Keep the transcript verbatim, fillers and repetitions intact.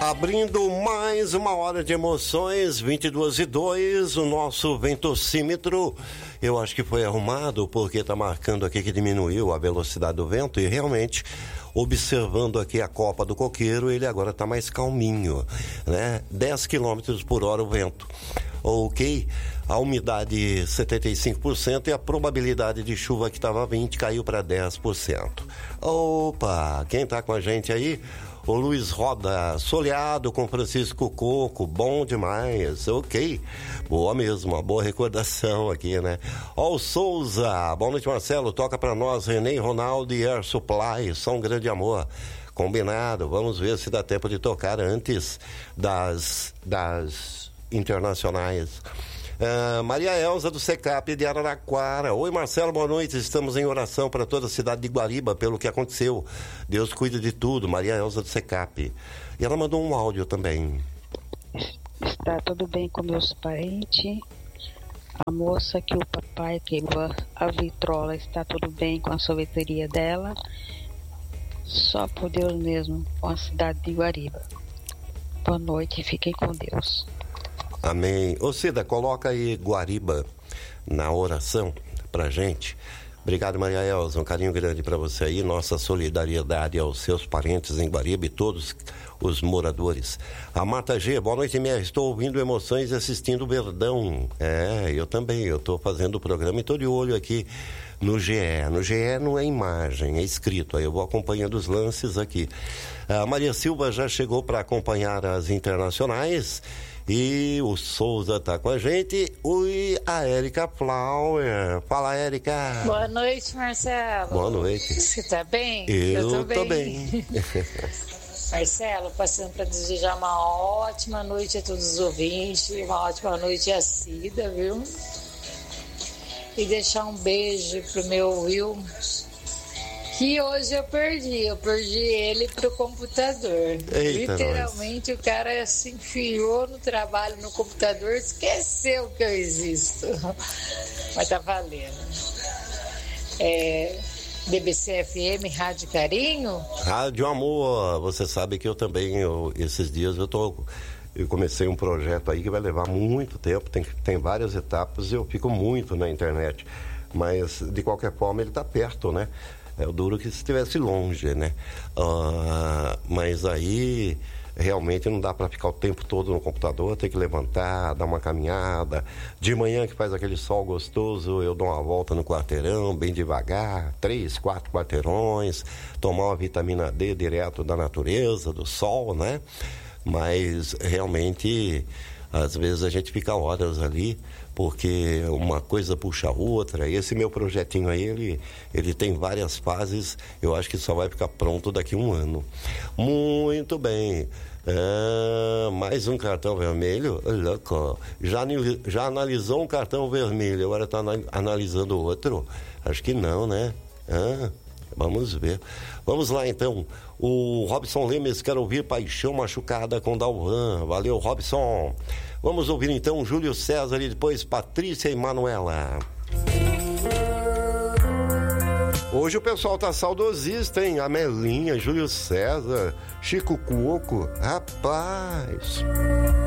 Abrindo mais uma hora de emoções, vinte e duas e dois, o nosso ventocímetro, eu acho que foi arrumado porque está marcando aqui que diminuiu a velocidade do vento e realmente, observando aqui a copa do coqueiro, ele agora está mais calminho, né? dez quilômetros por hora o vento. Ok, a umidade setenta e cinco por cento e a probabilidade de chuva que estava vinte caiu para dez por cento. Opa, quem está com a gente aí? O Luiz Roda, soleado com Francisco Coco, bom demais, ok, boa mesmo, uma boa recordação aqui, né? Ó, o Souza, boa noite Marcelo, toca pra nós, René Ronaldo e Air Supply, só um grande amor, combinado, vamos ver se dá tempo de tocar antes das, das internacionais. Uh, Maria Elza do Secap de Araraquara. Oi Marcelo, boa noite, estamos em oração para toda a cidade de Guariba pelo que aconteceu, Deus cuida de tudo. Maria Elza do Secap, e ela mandou um áudio também. Está tudo bem com meus parentes, a moça que o papai queimou a vitrola, está tudo bem com a sorveteria dela, só por Deus mesmo, com a cidade de Guariba. Boa noite e fiquem com Deus. Amém. Ô Cida, coloca aí Guariba na oração pra gente. Obrigado, Maria Elza, um carinho grande para você aí, nossa solidariedade aos seus parentes em Guariba e todos os moradores. A Marta G, boa noite, minha, estou ouvindo emoções e assistindo o Verdão. É, eu também, eu estou fazendo o programa e tô de olho aqui no G E. No G E não é imagem, é escrito, aí eu vou acompanhando os lances aqui. A Maria Silva já chegou para acompanhar as internacionais. E o Souza tá com a gente. E a Érica Flower. Fala, Érica. Boa noite, Marcelo. Boa noite. Você tá bem? Eu, Eu tô bem. Tô bem. Marcelo, passando para desejar uma ótima noite a todos os ouvintes, uma ótima noite a Cida, viu? E deixar um beijo pro meu Will, que hoje eu perdi, eu perdi ele pro computador. Eita, literalmente nós. O cara se enfiou no trabalho no computador, esqueceu que eu existo. Mas tá valendo. É, B B C F M, Rádio Carinho. Rádio Amor, você sabe que eu também, eu, esses dias eu tô... Eu comecei um projeto aí que vai levar muito tempo, tem, tem várias etapas e eu fico muito na internet. Mas, de qualquer forma, ele tá perto, né? É o duro que se estivesse longe, né? Uh, mas aí realmente não dá para ficar o tempo todo no computador, tem que levantar, dar uma caminhada. De manhã que faz aquele sol gostoso, eu dou uma volta no quarteirão, bem devagar, três, quatro quarteirões, tomar uma vitamina D direto da natureza, do sol, né? Mas realmente, às vezes a gente fica horas ali, porque uma coisa puxa a outra. Esse meu projetinho aí, ele, ele tem várias fases, eu acho que só vai ficar pronto daqui a um ano. Muito bem. Ah, mais um cartão vermelho? Louco. Já, já analisou um cartão vermelho, agora está analisando outro? Acho que não, né? Ah, vamos ver. Vamos lá então. O Robson Lemes quer ouvir Paixão Machucada com Dalvan. Valeu, Robson. Vamos ouvir então Júlio César e depois Patrícia e Manuela. Hoje o pessoal tá saudosista, hein? Amelinha, Júlio César, Chico Cuoco. Rapaz.